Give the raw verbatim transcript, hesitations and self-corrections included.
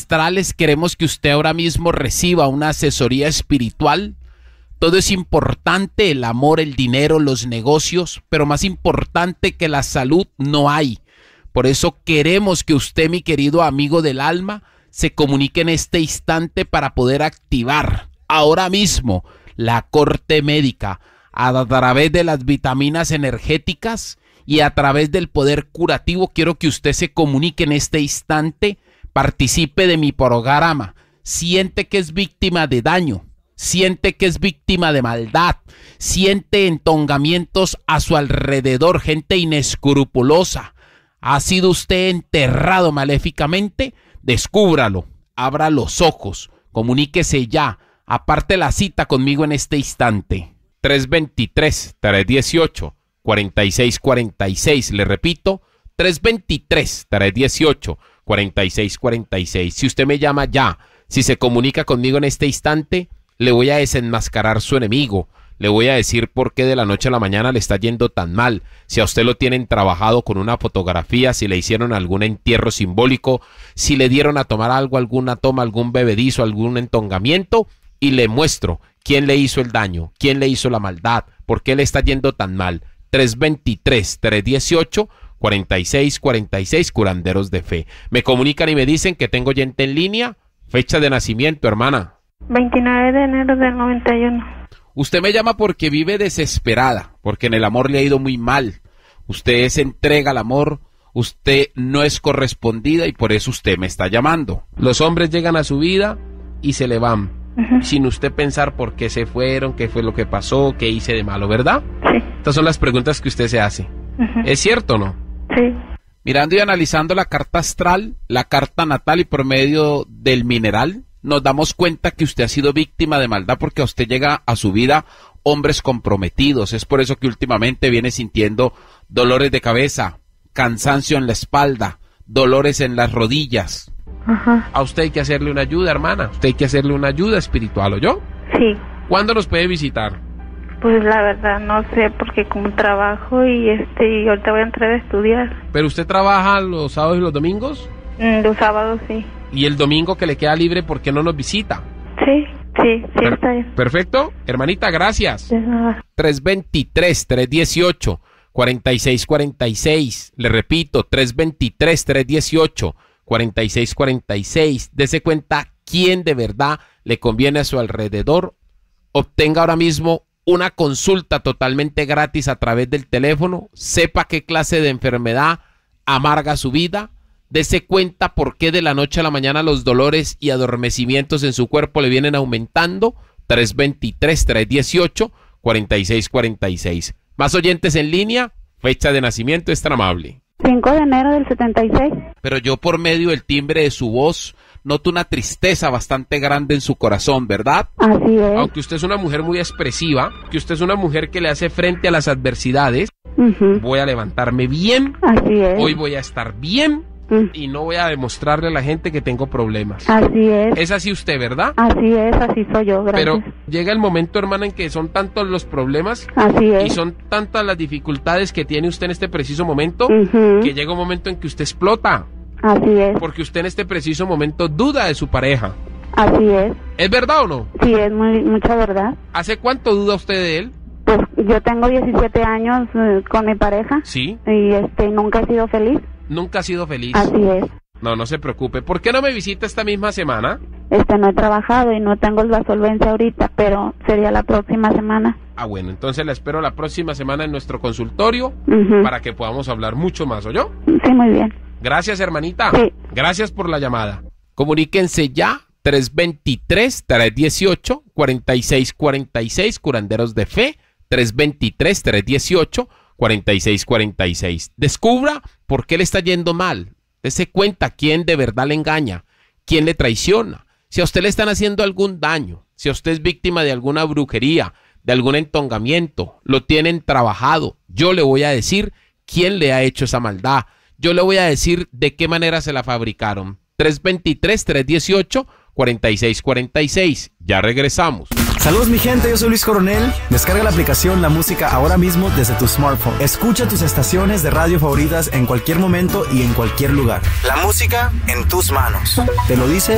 astrales, queremos que usted ahora mismo reciba una asesoría espiritual. Todo es importante, el amor, el dinero, los negocios, pero más importante que la salud no hay. Por eso queremos que usted, mi querido amigo del alma, se comunique en este instante para poder activar ahora mismo la corte médica a través de las vitaminas energéticas y a través del poder curativo. Quiero que usted se comunique en este instante, participe de mi programa. Siente que es víctima de daño, siente que es víctima de maldad, siente entongamientos a su alrededor, gente inescrupulosa. ¿Ha sido usted enterrado maléficamente? Descúbralo, abra los ojos, comuníquese ya, aparte la cita conmigo en este instante. tres dos tres, tres uno ocho, cuatro seis cuatro seis, le repito, tres dos tres, tres uno ocho, cuatro seis cuatro seis. Si usted me llama ya, si se comunica conmigo en este instante, le voy a desenmascarar su enemigo. Le voy a decir por qué de la noche a la mañana le está yendo tan mal. Si a usted lo tienen trabajado con una fotografía, si le hicieron algún entierro simbólico, si le dieron a tomar algo, alguna toma, algún bebedizo, algún entongamiento, y le muestro quién le hizo el daño, quién le hizo la maldad, por qué le está yendo tan mal. tres dos tres, tres uno ocho, cuatro seis cuatro seis, curanderos de fe. Me comunican y me dicen que tengo gente en línea. Fecha de nacimiento, hermana. veintinueve de enero del noventa y uno. Usted me llama porque vive desesperada, porque en el amor le ha ido muy mal. Usted se entrega al amor, usted no es correspondida y por eso usted me está llamando. Los hombres llegan a su vida y se le van, uh-huh, sin usted pensar por qué se fueron, qué fue lo que pasó, qué hice de malo, ¿verdad? Sí. Estas son las preguntas que usted se hace. Uh-huh. ¿Es cierto o no? Sí. Mirando y analizando la carta astral, la carta natal y por medio del mineral, nos damos cuenta que usted ha sido víctima de maldad porque a usted llega a su vida hombres comprometidos. Es por eso que últimamente viene sintiendo dolores de cabeza, cansancio en la espalda, dolores en las rodillas. Ajá. A usted hay que hacerle una ayuda, hermana. Usted hay que hacerle una ayuda espiritual, ¿oyó? Sí. ¿Cuándo nos puede visitar? Pues la verdad no sé, porque como trabajo y este y ahorita voy a entrar a estudiar. ¿Pero usted trabaja los sábados y los domingos? Mm, los sábados sí. ¿Y el domingo que le queda libre, por qué no nos visita? Sí, sí, sí, Per- está bien. Perfecto. Hermanita, gracias. De nada. tres dos tres, tres uno ocho, cuatro seis cuatro seis. Le repito, tres dos tres, tres uno ocho, cuatro seis cuatro seis. Dese cuenta quién de verdad le conviene a su alrededor. Obtenga ahora mismo una consulta totalmente gratis a través del teléfono. Sepa qué clase de enfermedad amarga su vida. Dese cuenta por qué de la noche a la mañana los dolores y adormecimientos en su cuerpo le vienen aumentando. tres dos tres, tres uno ocho, cuatro seis cuatro seis. Más oyentes en línea. Fecha de nacimiento, es tan amable. cinco de enero del setenta y seis. Pero yo por medio del timbre de su voz noto una tristeza bastante grande en su corazón, ¿verdad? Así es. Aunque usted es una mujer muy expresiva, que usted es una mujer que le hace frente a las adversidades, Uh-huh. voy a levantarme bien, Así es. hoy voy a estar bien Mm. y no voy a demostrarle a la gente que tengo problemas. Así es. Es así usted, ¿verdad? Así es, así soy yo, gracias. Pero llega el momento, hermana, en que son tantos los problemas Así y es. son tantas las dificultades que tiene usted en este preciso momento, Ujú. que llega un momento en que usted explota, Así es. porque usted en este preciso momento duda de su pareja. Así es. ¿Es verdad o no? Sí, es muy, mucha verdad. ¿Hace cuánto duda usted de él? Pues yo tengo diecisiete años eh, con mi pareja Sí. y este nunca he sido feliz. Nunca ha sido feliz. Así es. No, no se preocupe. ¿Por qué no me visita esta misma semana? Este no he trabajado y no tengo la solvencia ahorita, pero sería la próxima semana. Ah, bueno, entonces la espero la próxima semana en nuestro consultorio Ujú. para que podamos hablar mucho más, ¿oyó? Sí, muy bien. Gracias, hermanita. Sí. Gracias por la llamada. Comuníquense ya, tres dos tres, tres uno ocho, cuatro seis cuatro seis, curanderos de fe, tres dos tres, tres uno ocho, cuatro seis cuatro seis. Descubra por qué le está yendo mal. Dese cuenta quién de verdad le engaña, quién le traiciona. Si a usted le están haciendo algún daño, si a usted es víctima de alguna brujería, de algún entongamiento, lo tienen trabajado, yo le voy a decir quién le ha hecho esa maldad. Yo le voy a decir de qué manera se la fabricaron. tres dos tres, tres uno ocho, cuatro seis cuatro seis. Ya regresamos. Saludos mi gente, yo soy Luis Coronel. Descarga la aplicación La Música ahora mismo desde tu smartphone. Escucha tus estaciones de radio favoritas en cualquier momento y en cualquier lugar. La música en tus manos. Te lo dice